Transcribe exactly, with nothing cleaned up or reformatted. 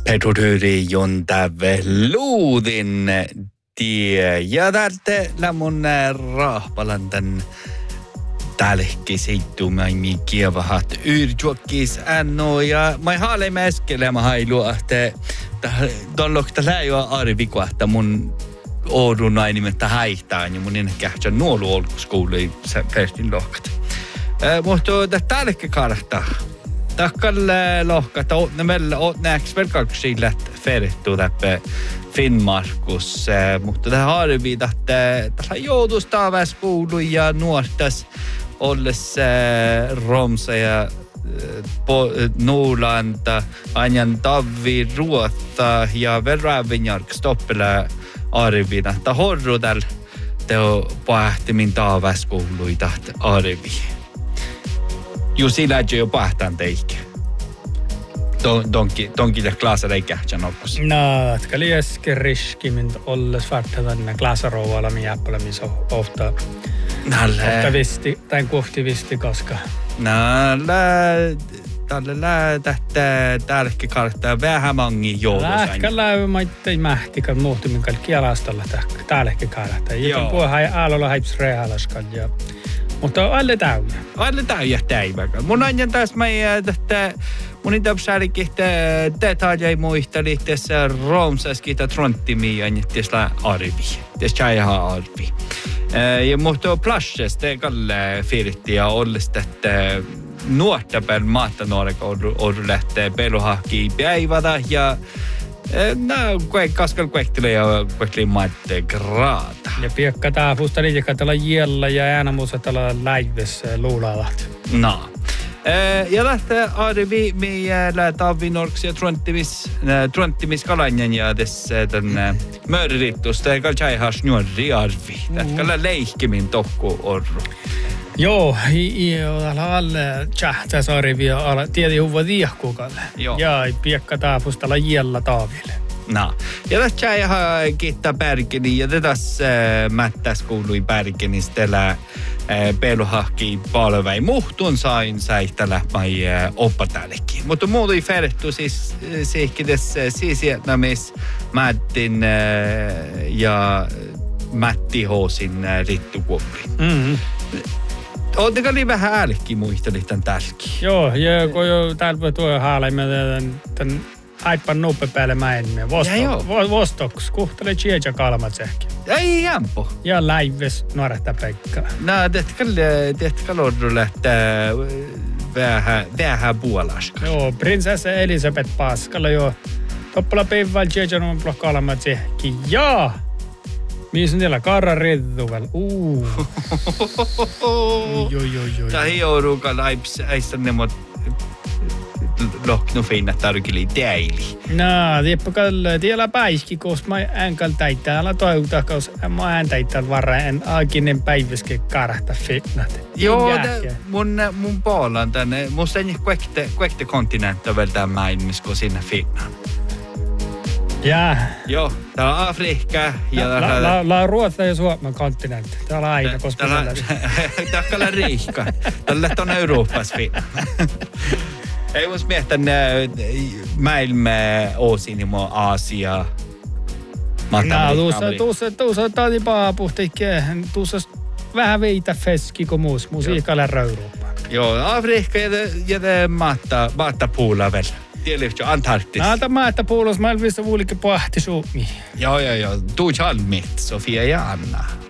Petutyri jontave luudin tie. Ja täältä mun rahpalantan tälkki seittumaimi kievahat yrjuokkis anno ja mä haalemme äskele mä hailua että tollokta läjua arvikua että mun oudunai nimettä häihtään ja mun ennen kähtsä nuolu olkuskoului päästin lohkat. Mutta tälkki karta. Takkalle lohkat åtne väl åtne expertkalksil att fertu täppä Finnmarkus, mutta det har vi att tällä joudustavas koulu ja nuortas olles Romsa ja Norlanda anjan tavvi ruotta ja verravinjark stoppela arvina. Ta horru täl teo pahtimin taavas kouluita arvi. Jussi lähtee jo pahtaan teikä. Donki donki ja klasa ei kähtsän oppus. No, että lieske riski min olles vartavana klasarouvalla mi jäppälä mi so ofta. Nalle. Ofta visti, tän kohti visti koska. Nalle tälle lä tähtä tälkki karttaa vähän mangi joudusain. Lähkä läy maittei mähtikän muhtumin kaikki alastalla tälkki karttaa. Joten puha aalalla haips rehalaskan ja mutta alle täynnä. Alle täynnä täiväkä. Mun anjan taas meidän tähtä mun itäpsäälikin, että tätä ei muisteli tässä Romsaskita Trontimi anjettisla arvi. Tässä ihan arvi. Ja mutta plasses te kalle firitti ja ollista, että nuorta päällä maata nuoreka on lähtee peluhahkiin päivätä ja no, kuek kaskel kuektele ja kuektele maatte graata. Ja piekka tää fusta liikaa tällä jiellä ja äänamuussa tällä läivessä luulaalat. No. Ja lähtee arvi meillä tavinorks ja tronttimis tronttimis kalanjan ja tässä tän mörrittus tai kalchaihas nuori arvi. Tällä leikkimin tokku orru. Joo, ja alle tjähtäs arvi ja tiedi huva diahkukalle. Ja piekka tää fusta tällä jiellä taaville. No. Ja tässä ihan kiittää Bergeni ja tässä mättäs kuului Bergenistä tällä peluhahki palvei muhtun sain säihtälä mai oppatäällekin. Mutta muuta ei färttu siis sihki tässä siisietnamis Mättin ja Mätti Hoosin rittukuoppi. Mm-hmm. Oletteko niin vähän älkkiä muistelit tämän tälki? Joo, ja kun jo täällä tuo haalaimme tämän Aippan nuppe päälle mäemme. Vostoks. Kuhtele Chiedja kalmat sähkin. Ei jämpo. Ja läives nuorehta Pekka. No, tehtäkö lordulle, että vähän, vähän puolaska. Joo, prinsessa Elisabeth Paskalla jo. Toppala päivällä Chiedja nuppe kalmat sähkin. Jaa! Mies on niillä karran redduvel. Uuu. Oi, oi, oi, oi. Tämä ei joudukaan laips, ei sanne mut lohknu fina tarkili teili. No, tiepä kalle, tiellä päiski, koska mä änkal täittää, ala toivuta, koska mä ään täittää varra, en aikinen päiväski karahta fitnat. Joo, mun, mun poolan tänne, musta ei kuekte, kuekte kontinentta vielä tämän maailmassa, kun sinne fitnaan. Jaa. Joo, täällä on Afrikka ja... La, la, la, la Ruotsa ja Suomen kontinentti. Täällä on aina, koska... Täällä on riikka. Täällä on Euroopassa fitnaan. Ei vois miettiä maailma osin ja Aasia. No, tuossa, tuossa, tuossa taati paapuhtikke. Tuossa vähän veitä feski kuin muus. Musiikalla Eurooppaan. Joo, Afrikka ja maatta, maatta puolella vielä. Tiedätkö, Antarktis. Naata maatta puolella, mä elvissä vuolikin pahti suomi. Joo, joo, joo. Tuu jalmit, Sofia ja Anna.